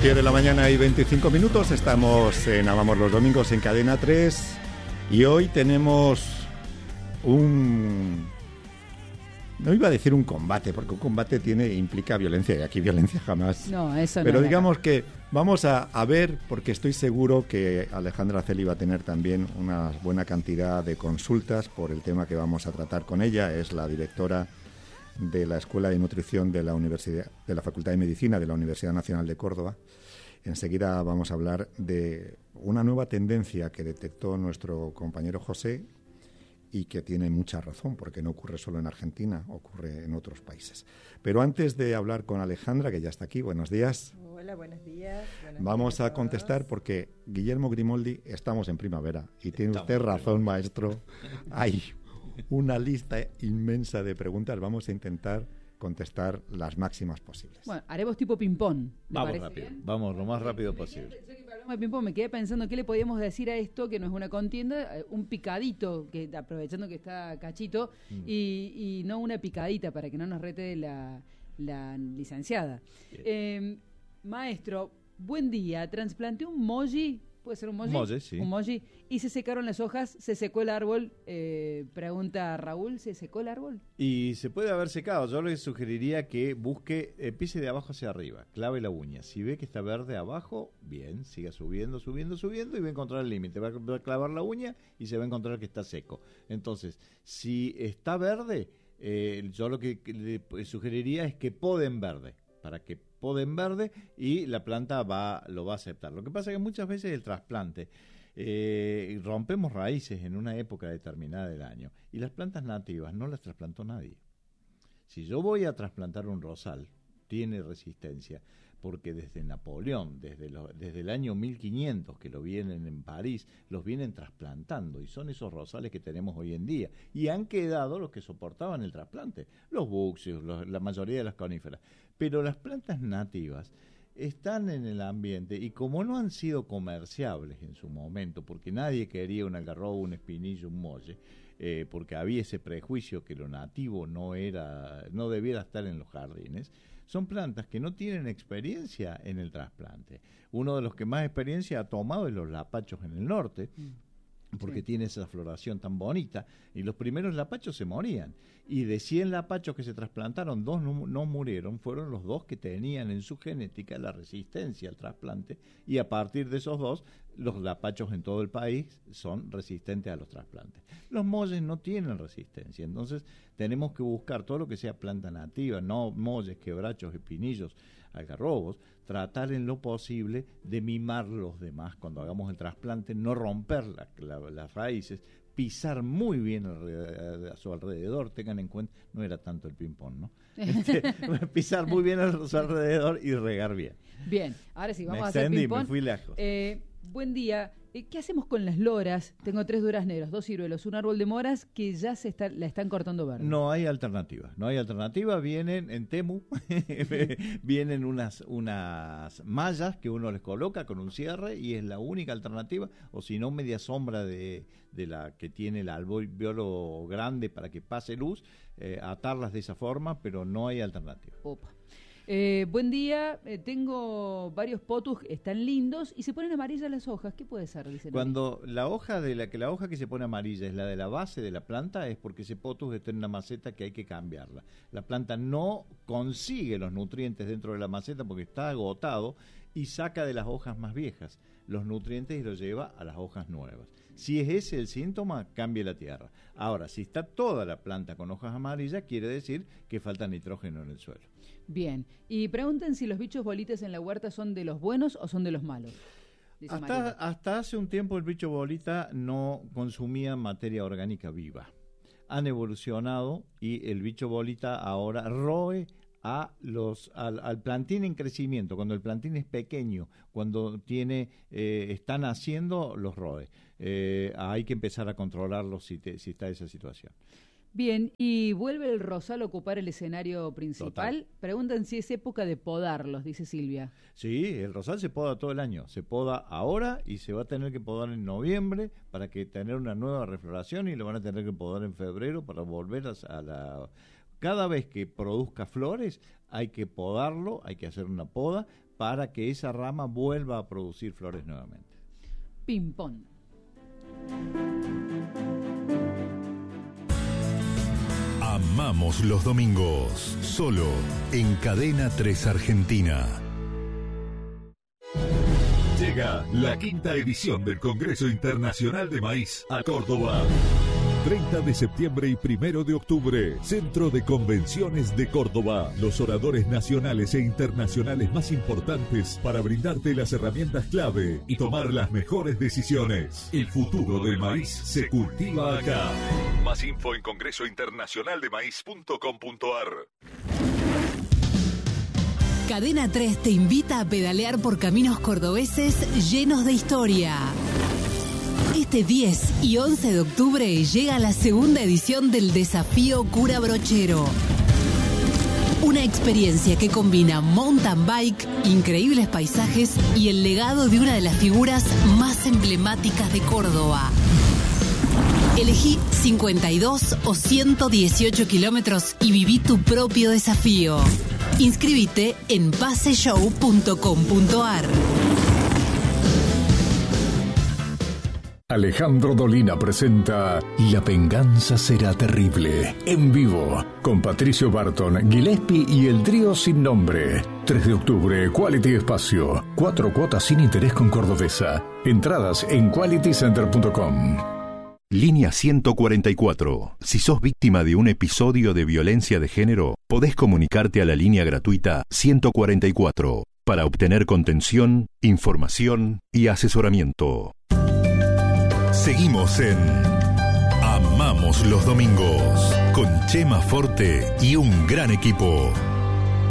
10 de la mañana y 25 minutos, estamos en Amamos los Domingos en Cadena 3 y hoy tenemos no iba a decir un combate, porque un combate implica violencia y aquí violencia jamás. No, eso no. Pero digamos que vamos a ver, porque estoy seguro que Alejandra Celi va a tener también una buena cantidad de consultas por el tema que vamos a tratar con ella. Es la directora de la Escuela de Nutrición de la Facultad de Medicina de la Universidad Nacional de Córdoba. Enseguida vamos a hablar de una nueva tendencia que detectó nuestro compañero José y que tiene mucha razón, porque no ocurre solo en Argentina, ocurre en otros países. Pero antes de hablar con Alejandra, que ya está aquí, buenos días. Hola, buenos días. Vamos a contestar porque Guillermo Grimoldi, estamos en primavera y tiene usted razón, maestro. Hay una lista inmensa de preguntas, vamos a intentar contestar las máximas posibles. Bueno, haremos tipo ping-pong. Vamos rápido, vamos lo más rápido posible. Yo que hablamos de ping-pong me quedé pensando qué le podíamos decir a esto, que no es una contienda, un picadito, que aprovechando que está Cachito, y no una picadita para que no nos rete la licenciada. Maestro, buen día, trasplanté un moji. ¿Puede ser un moji? Moji, sí. Un moji. Y se secaron las hojas, se secó el árbol. Pregunta Raúl, ¿se secó el árbol? Y se puede haber secado. Yo le sugeriría que busque, empiece de abajo hacia arriba, clave la uña. Si ve que está verde abajo, bien, siga subiendo y va a encontrar el límite. Va a clavar la uña y se va a encontrar que está seco. Entonces, si está verde, yo lo que le sugeriría es que poden verde, para que poden verde y la planta lo va a aceptar. Lo que pasa es que muchas veces el trasplante rompemos raíces en una época determinada del año y las plantas nativas no las trasplantó nadie. Si yo voy a trasplantar un rosal, tiene resistencia, porque desde Napoleón, desde el año 1500 que lo vienen en París, los vienen trasplantando y son esos rosales que tenemos hoy en día y han quedado los que soportaban el trasplante, los buxeos, la mayoría de las coníferas. Pero las plantas nativas están en el ambiente y como no han sido comerciables en su momento, porque nadie quería un algarrobo, un espinillo, un molle, porque había ese prejuicio que lo nativo no debiera estar en los jardines, son plantas que no tienen experiencia en el trasplante. Uno de los que más experiencia ha tomado es los lapachos en el norte, porque tiene esa floración tan bonita, y los primeros lapachos se morían, y de 100 lapachos que se trasplantaron, 2 no murieron, fueron los 2 que tenían en su genética la resistencia al trasplante, y a partir de esos 2, los lapachos en todo el país son resistentes a los trasplantes. Los molles no tienen resistencia, entonces tenemos que buscar todo lo que sea planta nativa, no molles, quebrachos, espinillos, algarrobos, tratar en lo posible de mimar los demás cuando hagamos el trasplante, no romper las raíces, pisar muy bien a su alrededor, tengan en cuenta, no era tanto el ping-pong, ¿no? Pisar muy bien a su alrededor y regar bien. Bien, ahora sí, vamos a hacer ping-pong. Me fui lejos. Buen día. ¿Qué hacemos con las loras? Tengo 3 durazneros, 2 ciruelos, un árbol de moras que ya la están cortando verde. No hay alternativa. Vienen en Temu, vienen unas mallas que uno les coloca con un cierre y es la única alternativa, o si no, media sombra de la que tiene el alvéolo grande para que pase luz, atarlas de esa forma, pero no hay alternativa. Opa. Buen día, tengo varios potus, están lindos y se ponen amarillas las hojas. ¿Qué puede ser? Dicen Cuando la hoja que se pone amarilla es la de la base de la planta, es porque ese potus está en una maceta que hay que cambiarla. La planta no consigue los nutrientes dentro de la maceta porque está agotado y saca de las hojas más viejas los nutrientes y los lleva a las hojas nuevas. Si es ese el síntoma, cambie la tierra. Ahora, si está toda la planta con hojas amarillas, quiere decir que falta nitrógeno en el suelo. Bien, y pregunten si los bichos bolitas en la huerta son de los buenos o son de los malos. Hasta hace un tiempo el bicho bolita no consumía materia orgánica viva. Han evolucionado y el bicho bolita ahora roe al plantín en crecimiento. Cuando el plantín es pequeño, cuando está naciendo, los roe. Hay que empezar a controlarlo si está esa situación. Bien, y vuelve el rosal a ocupar el escenario principal. Total. Preguntan si es época de podarlos, dice Silvia. Sí, el rosal se poda todo el año. Se poda ahora y se va a tener que podar en noviembre para que tener una nueva refloración y lo van a tener que podar en febrero para volver a la... Cada vez que produzca flores hay que podarlo, hay que hacer una poda para que esa rama vuelva a producir flores nuevamente. Ping-pong. Amamos los domingos, solo en Cadena 3 Argentina. Llega la 5ª edición del Congreso Internacional de Maíz a Córdoba. 30 de septiembre y 1 de octubre, Centro de Convenciones de Córdoba. Los oradores nacionales e internacionales más importantes para brindarte las herramientas clave y tomar las mejores decisiones. El futuro del maíz se cultiva acá. Más info en congresointernacionaldemaíz.com.ar. Cadena 3 te invita a pedalear por caminos cordobeses llenos de historia. Este 10 y 11 de octubre llega la 2ª edición del Desafío Cura Brochero. Una experiencia que combina mountain bike, increíbles paisajes y el legado de una de las figuras más emblemáticas de Córdoba. Elegí 52 o 118 kilómetros y viví tu propio desafío. Inscribite en paseshow.com.ar. Alejandro Dolina presenta La venganza será terrible, en vivo, con Patricio Barton, Gillespie y el trío Sin Nombre. 3 de octubre, Quality Espacio, 4 cuotas sin interés con Cordobesa. Entradas en qualitycenter.com. Línea 144. Si sos víctima de un episodio de violencia de género, podés comunicarte a la línea gratuita 144 para obtener contención, información y asesoramiento. Seguimos en Amamos los Domingos con Chema Forte y un gran equipo.